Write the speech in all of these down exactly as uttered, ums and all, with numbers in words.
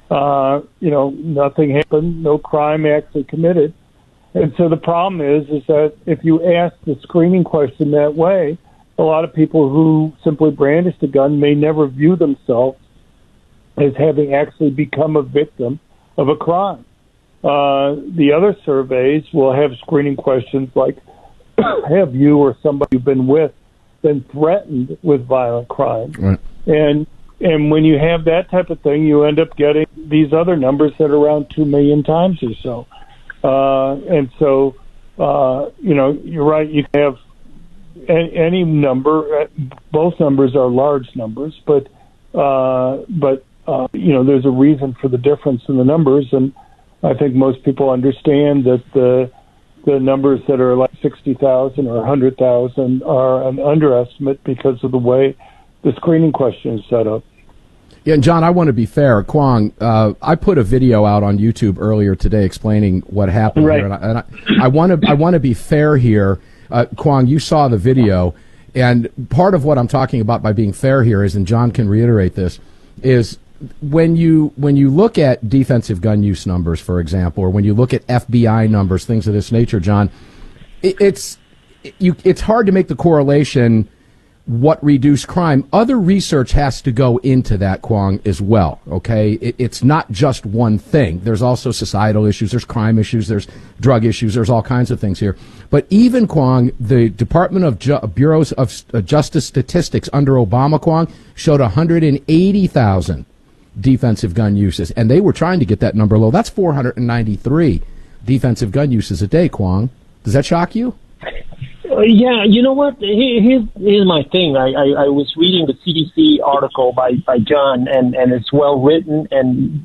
uh, you know, nothing happened, no crime actually committed. And so the problem is, is that if you ask the screening question that way, a lot of people who simply brandished a gun may never view themselves as having actually become a victim of a crime. Uh, the other surveys will have screening questions like, have you or somebody you've been with been threatened with violent crime? Right. And and when you have that type of thing, you end up getting these other numbers that are around two million times or so. Uh, and so, uh, you know, you're right, you can have any, any number. Both numbers are large numbers, but, uh, but uh, you know, there's a reason for the difference in the numbers, and I think most people understand that the the numbers that are like sixty thousand or one hundred thousand are an underestimate because of the way the screening question is set up. Yeah, and John, I want to be fair. Kwong, uh, I put a video out on YouTube earlier today explaining what happened right. here, and I, and I, I want to I want to be fair here. Uh, Kwong, you saw the video, and part of what I'm talking about by being fair here is, and John can reiterate this, is when you when you look at defensive gun use numbers, for example, or when you look at F B I numbers, things of this nature, John, it, it's you it's hard to make the correlation what reduced crime. Other research has to go into that, Kwong, as well, okay? It, it's not just one thing. There's also societal issues, there's crime issues, there's drug issues, there's all kinds of things here. But even, Kwong, the Department of Ju- Bureaus of uh, Justice Statistics under Obama, Kwong, showed one hundred eighty thousand defensive gun uses, and they were trying to get that number low. That's four hundred ninety-three defensive gun uses a day, Kwong. Does that shock you? Uh, yeah, you know what? Here, here's, here's my thing. I, I, I was reading the C D C article by, by John, and, and it's well written, and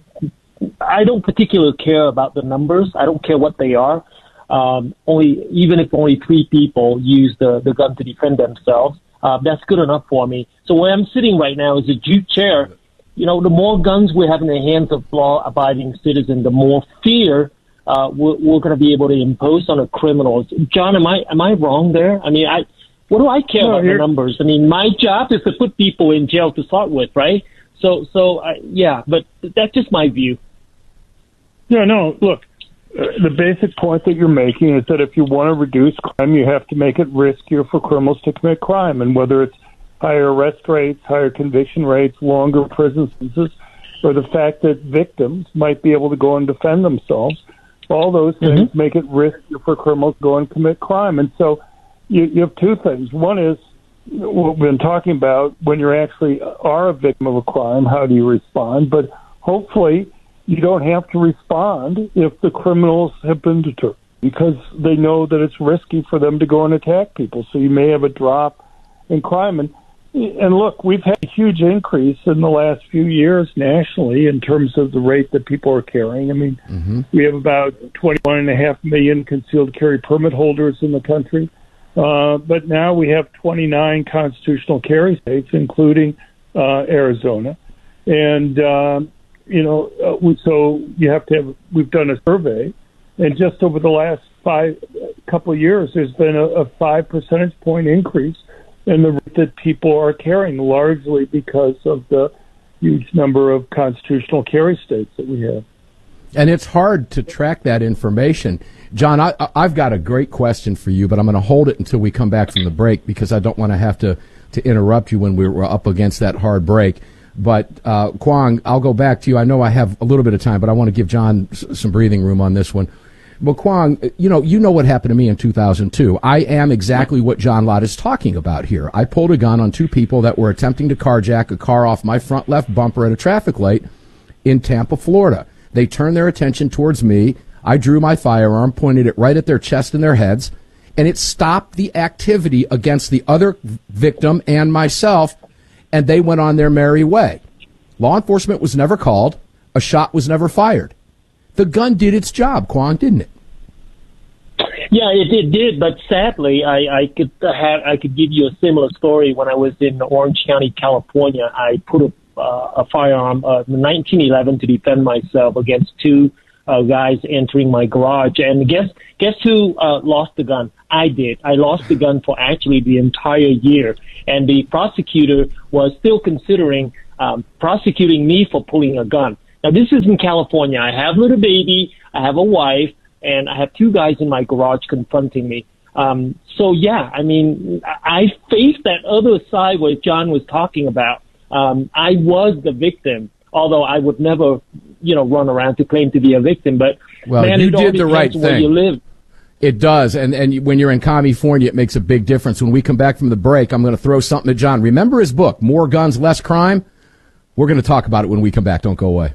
I don't particularly care about the numbers. I don't care what they are. Um, only even if only three people use the, the gun to defend themselves, uh, that's good enough for me. So where I'm sitting right now is a Duke chair. You know, the more guns we have in the hands of law-abiding citizens, the more fear uh, we're, we're going to be able to impose on the criminals. John, am I am I wrong there? I mean, I what do I care no, about the numbers? I mean, my job is to put people in jail to start with, right? So, so uh, yeah, but that's just my view. Yeah, no, look, uh, the basic point that you're making is that if you want to reduce crime, you have to make it riskier for criminals to commit crime, and whether it's higher arrest rates, higher conviction rates, longer prison sentences, or the fact that victims might be able to go and defend themselves, all those things mm-hmm. make it riskier for criminals to go and commit crime. And so you, you have two things. One is what we've been talking about, when you actually are a victim of a crime, how do you respond? But hopefully you don't have to respond if the criminals have been deterred, because they know that it's risky for them to go and attack people. So you may have a drop in crime. And And look, we've had a huge increase in the last few years nationally in terms of the rate that people are carrying. I mean, mm-hmm. we have about twenty-one and a half million concealed carry permit holders in the country. Uh, but now we have twenty-nine constitutional carry states, including uh, Arizona. And, uh, you know, uh, we, so you have to have, we've done a survey, and just over the last five couple of years, there's been a, a five percentage point increase in the rate that people are carrying, largely because of the huge number of constitutional carry states that we have. And it's hard to track that information. John, I, I've got a great question for you, but I'm going to hold it until we come back from the break because I don't want to have to, to interrupt you when we're up against that hard break. But, uh, Kwong, I'll go back to you. I know I have a little bit of time, but I want to give John s- some breathing room on this one. Well, Kwong, you know, you know what happened to me in two thousand two. I am exactly what John Lott is talking about here. I pulled a gun on two people that were attempting to carjack a car off my front left bumper at a traffic light in Tampa, Florida. They turned their attention towards me. I drew my firearm, pointed it right at their chest and their heads, and it stopped the activity against the other victim and myself, and they went on their merry way. Law enforcement was never called. A shot was never fired. The gun did its job, Kwong, didn't it? Yeah, it, it did, but sadly, I, I could have I could give you a similar story. When I was in Orange County, California, I put a, uh, a firearm uh, in nineteen eleven to defend myself against two uh, guys entering my garage. And guess guess who uh, lost the gun? I did. I lost the gun for actually the entire year, and the prosecutor was still considering um, prosecuting me for pulling a gun. Now, this is in California. I have a little baby, I have a wife, and I have two guys in my garage confronting me. Um, so, yeah, I mean, I faced that other side what John was talking about. Um, I was the victim, although I would never, you know, run around to claim to be a victim. But, well, man, you it did the right where thing. You live. It does, and and when you're in California, it makes a big difference. When we come back from the break, I'm going to throw something at John. Remember his book, More Guns, Less Crime? We're going to talk about it when we come back. Don't go away.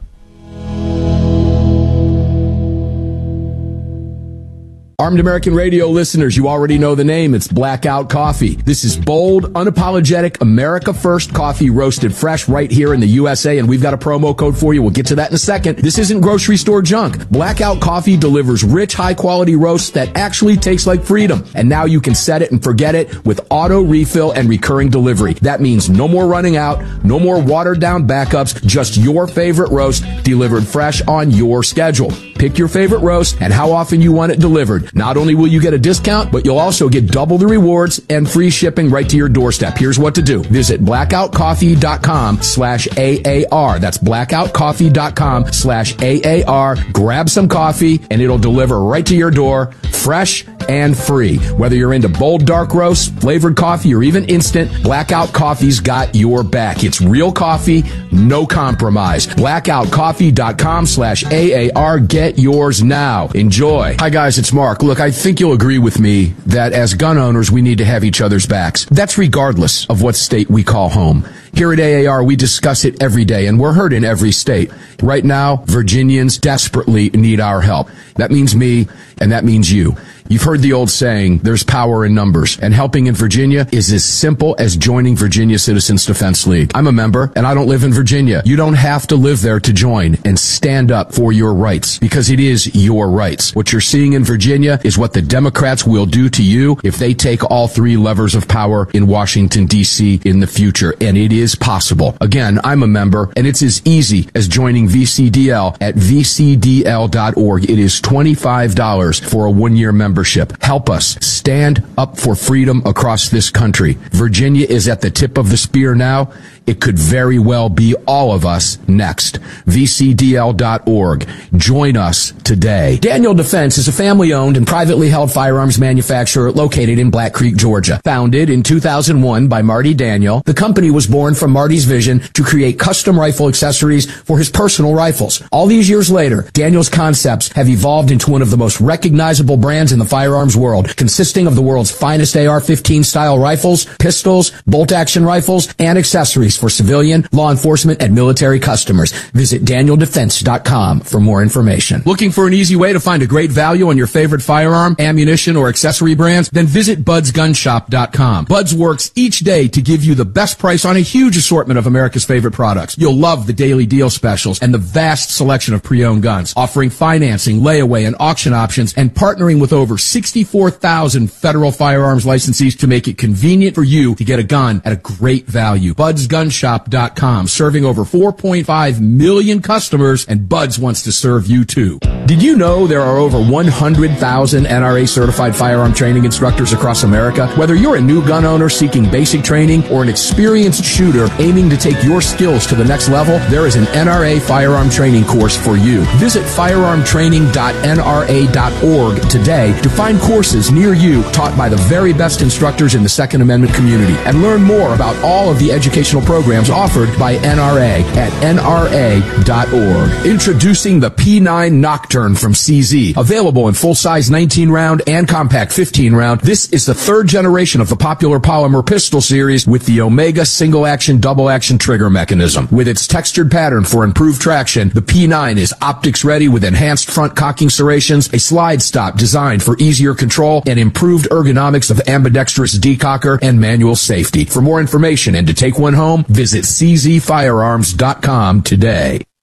Armed American Radio listeners, you already know the name. It's Blackout Coffee. This is bold, unapologetic, America First coffee roasted fresh right here in the U S A, and we've got a promo code for you. We'll get to that in a second. This isn't grocery store junk. Blackout Coffee delivers rich, high-quality roasts that actually taste like freedom. And now you can set it and forget it with auto refill and recurring delivery. That means no more running out, no more watered-down backups, just your favorite roast delivered fresh on your schedule. Pick your favorite roast and how often you want it delivered. Not only will you get a discount, but you'll also get double the rewards and free shipping right to your doorstep. Here's what to do. Visit blackoutcoffee.com slash AAR. That's blackoutcoffee.com slash AAR. Grab some coffee and it'll deliver right to your door, fresh and free. Whether you're into bold dark roast, flavored coffee, or even instant, Blackout Coffee's got your back. It's real coffee, no compromise. blackoutcoffee.com slash AAR. Get yours now. Enjoy. Hi guys, it's Mark. Look, I think you'll agree with me that as gun owners, we need to have each other's backs. That's regardless of what state we call home. Here at A A R, we discuss it every day, and we're heard in every state. Right now, Virginians desperately need our help. That means me, and that means you. You've heard the old saying, there's power in numbers, and helping in Virginia is as simple as joining Virginia Citizens Defense League. I'm a member, and I don't live in Virginia. You don't have to live there to join and stand up for your rights, because it is your rights. What you're seeing in Virginia is what the Democrats will do to you if they take all three levers of power in Washington, D C in the future, and it is possible. Again, I'm a member, and it's as easy as joining V C D L at v c d l dot org. It is twenty-five dollars for a one-year membership. Help us stand up for freedom across this country. Virginia is at the tip of the spear now. It could very well be all of us next. v c d l dot org. Join us today. Daniel Defense is a family-owned and privately held firearms manufacturer located in Black Creek, Georgia. Founded in two thousand one by Marty Daniel, the company was born from Marty's vision to create custom rifle accessories for his personal rifles. All these years later, Daniel's concepts have evolved into one of the most recognizable brands in the firearms world, consisting of the world's finest A R fifteen style rifles, pistols, bolt-action rifles, and accessories for civilian, law enforcement, and military customers. Visit daniel defense dot com for more information. Looking for an easy way to find a great value on your favorite firearm, ammunition, or accessory brands? Then visit buds gun shop dot com. Buds works each day to give you the best price on a huge assortment of America's favorite products. You'll love the daily deal specials and the vast selection of pre-owned guns, offering financing, layaway, and auction options, and partnering with over sixty-four thousand federal firearms licensees to make it convenient for you to get a gun at a great value. buds gun shop dot com, serving over four point five million customers, and Buds wants to serve you too. Did you know there are over one hundred thousand N R A certified firearm training instructors across America? Whether you're a new gun owner seeking basic training or an experienced shooter aiming to take your skills to the next level, there is an N R A firearm training course for you. Visit firearm training dot n r a dot org today to find courses near you taught by the very best instructors in the Second Amendment community, and learn more about all of the educational programs offered by N R A at n r a dot org. Introducing the P nine Nocturne from C Z. Available in full-size nineteen round and compact fifteen round, this is the third generation of the popular polymer pistol series with the Omega single-action, double-action trigger mechanism. With its textured pattern for improved traction, the P nine is optics-ready with enhanced front cocking serrations, a slide stop designed for easier control, and improved ergonomics of ambidextrous decocker and manual safety. For more information and to take one home, visit c z firearms dot com today.